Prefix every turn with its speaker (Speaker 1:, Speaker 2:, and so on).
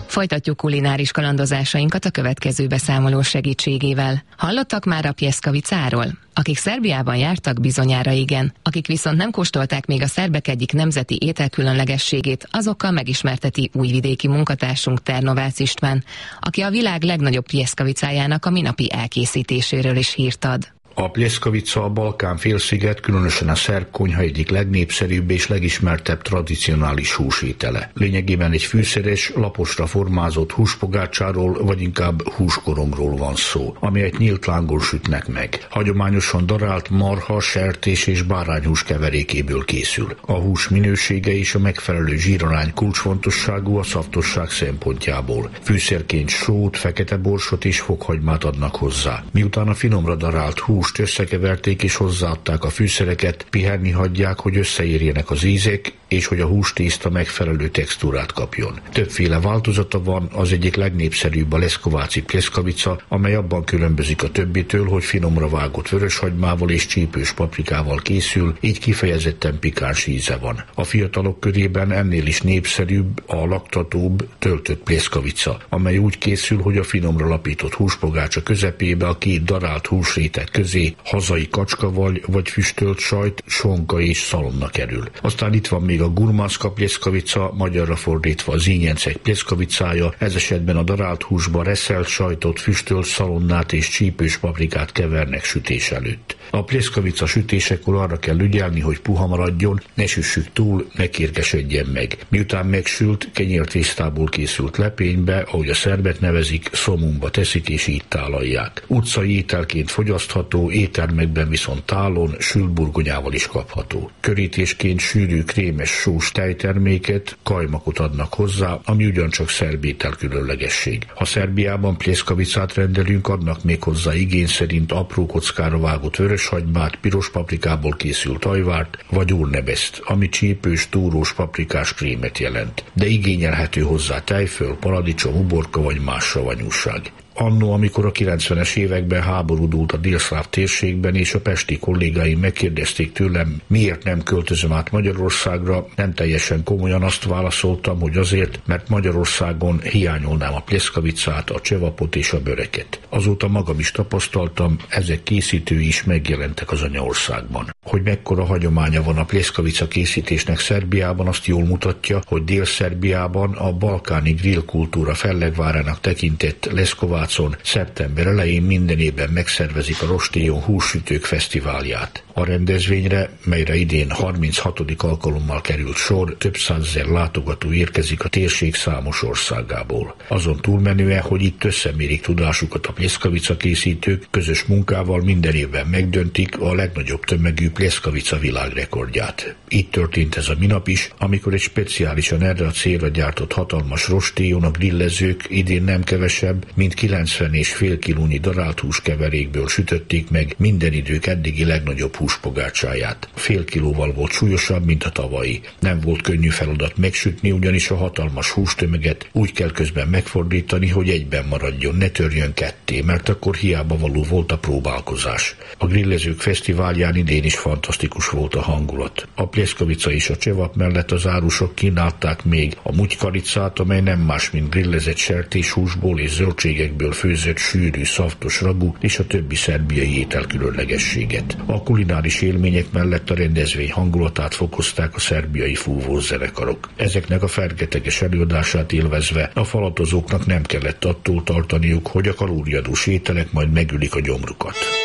Speaker 1: Folytatjuk kulináris kalandozásainkat a következő beszámoló segítségével. Hallottak már a pieszkavicáról? Akik Szerbiában jártak, bizonyára igen. Akik viszont nem kóstolták még a szerbek egyik nemzeti ételkülönlegességét, azokkal megismerteti újvidéki munkatársunk Ternovácz István, aki a világ legnagyobb pieszkavicájának a minapi elkészítéséről is hírt ad.
Speaker 2: A pieszkavica a Balkán-félsziget, különösen a szerb konyha egyik legnépszerűbb és legismertebb tradicionális húsétele. Lényegében egy fűszeres, laposra formázott húspogácsáról, vagy inkább húskorongról van szó, amelyet nyílt lángon sütnek meg. Hagyományosan darált marha, sertés és bárányhús keverékéből készül. A hús minősége és a megfelelő zsírarány kulcsfontosságú a szaftosság szempontjából. Fűszerként sót, fekete borsot és fokhagymát adnak hozzá. Miután a finomra darált húst összekeverték és hozzáadták a fűszereket, pihenni hagyják, hogy összeérjenek az ízek, és hogy a hústészta megfelelő textúrát kapjon. Többféle változata van, az egyik legnépszerűbb a leszkováci pieszkavica, amely abban különbözik a többitől, hogy finomra vágott vöröshagymával és csípős paprikával készül, így kifejezetten pikáns íze van. A fiatalok körében ennél is népszerűbb a laktatóbb, töltött pieszkavica, amely úgy készül, hogy a finomra lapított húspogácsa közepébe a két darált húsréteg közé hazai kacskaval vagy füstölt sajt, sonka és szalonna kerül. Aztán itt van még a gurmánszka pieszkavica, magyarra fordítva az ínyencek pieszkavicája, ez esetben a darált húsba reszelt sajtot, füstölt szalonnát és csípős paprikát kevernek sütés előtt. A pieszkavica sütésekor arra kell ügyelni, hogy puha maradjon, ne süssük túl, ne kérgesedjen meg. Miután megsült, kenyértésztából készült lepénybe, ahogy a szerbek nevezik, szomumba teszik és így tálalják. Utcai ételként fogyasztható, éttermekben viszont tálon, sült burgonyával is kapható. Körítésként sűrű, krémes sós tejterméket, kajmakot adnak hozzá, ami ugyancsak szerb ételkülönlegesség. Ha Szerbiában pieszkavicát rendelünk, adnak még hozzá igény szerint apró kockára vágott vöröshagymát, piros paprikából készült ajvárt, vagy úrnebeszt, ami csípős, túrós paprikás krémet jelent. De igényelhető hozzá tejföl, paradicsom, uborka vagy más savanyúság. Annó, amikor a 90-es években háború dúlt a délszláv térségben, és a pesti kollégáim megkérdezték tőlem, miért nem költözöm át Magyarországra, nem teljesen komolyan azt válaszoltam, hogy azért, mert Magyarországon hiányolnám a pieszkavicát, a csevapot és a böreket. Azóta magam is tapasztaltam, ezek készítői is megjelentek az anyaországban. Hogy mekkora hagyománya van a pieszkavica készítésnek Szerbiában, azt jól mutatja, hogy Dél-Szerbiában a balkáni grillkultúra fellegvárának tekintett Leszkovácon szeptember elején minden évben megszervezik a rostéjon hússütők fesztiválját. A rendezvényre, melyre idén 36. alkalommal került sor, több százezer látogató érkezik a térség számos országából. Azon túlmenően, hogy itt összemérik tudásukat a pieszkavica készítők, közös munkával minden évben megdöntik a legnagyobb tömegű pieszkavica világrekordját. Itt történt ez a minap is, amikor egy speciálisan erre a célra gyártott hatalmas rostéjon a grillezők idén nem kevesebb, mint 90,5 kilónyi darált húskeverékből sütötték meg minden idők eddigi legnagyobb húspogácsáját. Fél kilóval volt súlyosabb, mint a tavalyi. Nem volt könnyű feladat megsütni, ugyanis a hatalmas hústömeget úgy kell közben megfordítani, hogy egyben maradjon, ne törjön ketté, mert akkor hiába való volt a próbálkozás. A grillezők fesztiválján idén is fantasztikus volt a hangulat. A pieszkavica és a csevap mellett az árusok kínálták még a mutykaricát, amely nem más, mint grillezett sertéshúsból és zöldségekből főzött sűrű, szaftos ragú és a többi szerbiai ételkülönlegességet. A kulináris élmények mellett a rendezvény hangulatát fokozták a szerbiai fúvós zenekarok. Ezeknek a fergeteges előadását élvezve a falatozóknak nem kellett attól tartaniuk, hogy a kalóriadús ételek majd megülik a gyomrukat.